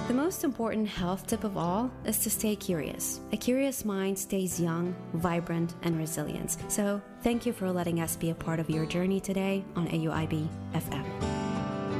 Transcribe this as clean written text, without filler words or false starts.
The most important health tip of all is to stay curious. A curious mind stays young, vibrant, and resilient. So, thank you for letting us be a part of your journey today on AUIB FM.